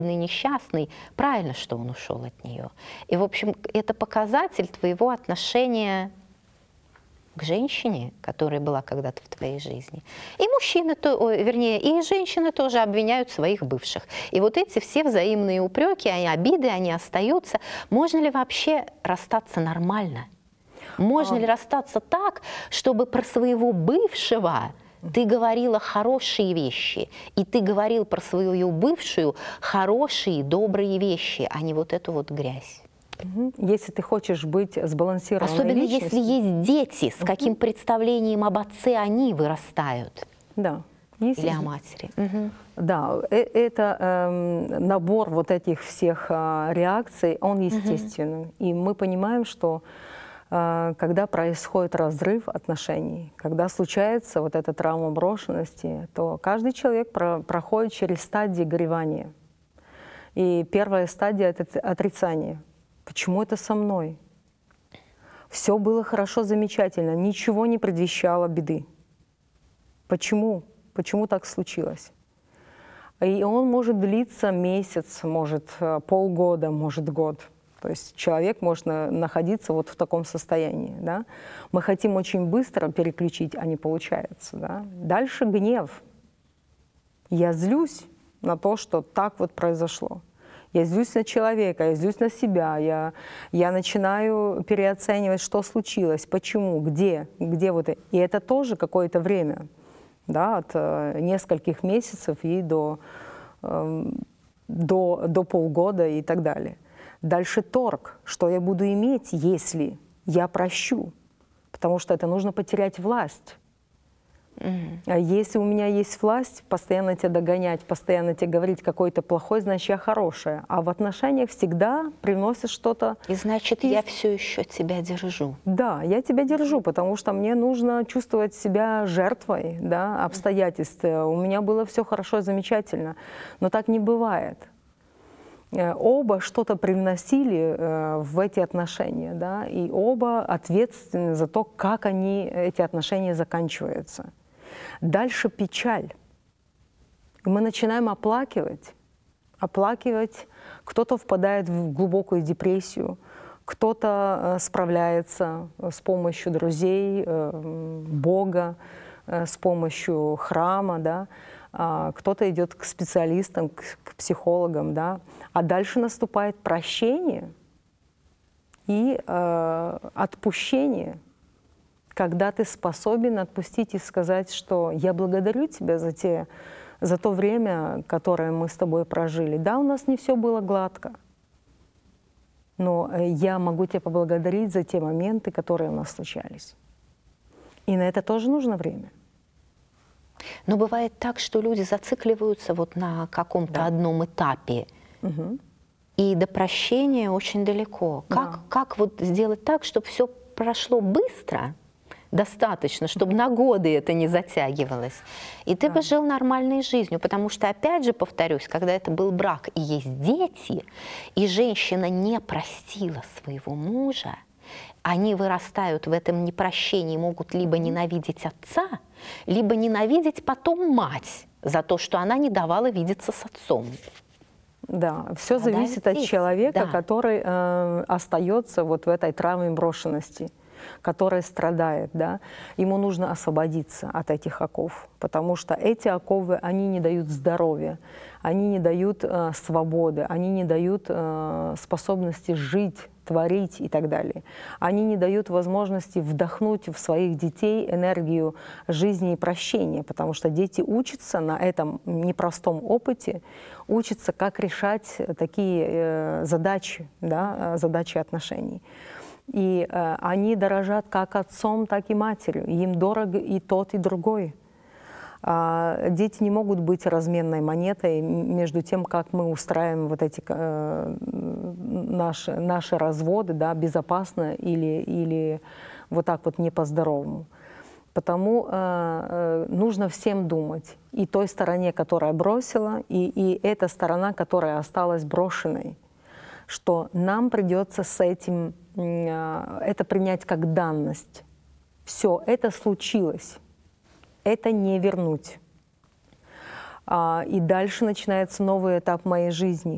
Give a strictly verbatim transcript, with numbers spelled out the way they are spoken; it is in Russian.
несчастный, правильно, что он ушел от нее. И, в общем, это показатель твоего отношения к женщине, которая была когда-то в твоей жизни. И мужчины, то, ой, вернее, и женщины тоже обвиняют своих бывших. И вот эти все взаимные упреки, они, обиды, они остаются. Можно ли вообще расстаться нормально? Можно а... ли расстаться так, чтобы про своего бывшего ты говорила хорошие вещи, и ты говорил про свою бывшую хорошие, добрые вещи, а не вот эту вот грязь? Если ты хочешь быть сбалансированной Особенно личностью, если есть дети, с каким представлением об отце они вырастают. Да. Или о матери. Угу. Да, это э, набор вот этих всех э, реакций, он естественный. Угу. И мы понимаем, что э, когда происходит разрыв отношений, когда случается вот эта травма брошенности, то каждый человек про проходит через стадии горевания. И первая стадия — это отрицание. Почему это со мной? Все было хорошо, замечательно, ничего не предвещало беды. Почему? Почему так случилось? И он может длиться месяц, может полгода, может год. То есть человек может находиться вот в таком состоянии. Да? Мы хотим очень быстро переключить, а не получается. Да? Дальше гнев. Я злюсь на то, что так вот произошло. Я злюсь на человека, я злюсь на себя, я, я начинаю переоценивать, что случилось, почему, где, где вот это. И это тоже какое-то время, да, от э, нескольких месяцев и до, э, до, до полгода и так далее. Дальше торг, что я буду иметь, если я прощу, потому что это нужно потерять власть. А если у меня есть власть, постоянно тебя догонять, постоянно тебе говорить, какой то плохой, значит, я хорошая. А в отношениях всегда привносит что-то. И значит, я все еще тебя держу. Да, я тебя держу, потому что мне нужно чувствовать себя жертвой, да, обстоятельств. У меня было все хорошо, замечательно, но так не бывает. Оба что-то привносили э, в эти отношения, да, и оба ответственны за то, как они, эти отношения заканчиваются. Дальше печаль. И мы начинаем оплакивать, оплакивать. Кто-то впадает в глубокую депрессию, кто-то справляется с помощью друзей, Бога, с помощью храма, да. Кто-то идет к специалистам, к психологам, да. А дальше наступает прощение и э, отпущение, когда ты способен отпустить и сказать, что я благодарю тебя за, те, за то время, которое мы с тобой прожили. Да, у нас не все было гладко, но я могу тебя поблагодарить за те моменты, которые у нас случались. И на это тоже нужно время. Но бывает так, что люди зацикливаются вот на каком-то да. одном этапе, угу. и до прощения очень далеко. Да. Как, как вот сделать так, чтобы все прошло быстро, достаточно, чтобы на годы это не затягивалось, и ты да. бы жил нормальной жизнью, потому что, опять же, повторюсь, когда это был брак и есть дети, и женщина не простила своего мужа, они вырастают в этом непрощении, могут либо ненавидеть отца, либо ненавидеть потом мать за то, что она не давала видеться с отцом. Да, все Когда зависит от человека, да. который э, остается вот в этой травме брошенности, который страдает, да. Ему нужно освободиться от этих оков, потому что эти оковы, они не дают здоровья, они не дают э, свободы, они не дают э, способности жить, творить и так далее. Они не дают возможности вдохнуть в своих детей энергию жизни и прощения, потому что дети учатся на этом непростом опыте, учатся, как решать такие э, задачи, да, задачи отношений. И э, они дорожат как отцом, так и матерью. Им дорог и тот, и другой. А дети не могут быть разменной монетой между тем, как мы устраиваем вот эти э, наши, наши разводы, да, безопасно или, или вот так вот не по-здоровому. Потому э, нужно всем думать. И той стороне, которая бросила, и, и эта сторона, которая осталась брошенной. Что нам придется с этим, э, это принять как данность. Все, это случилось. Это не вернуть. А, и дальше начинается новый этап моей жизни.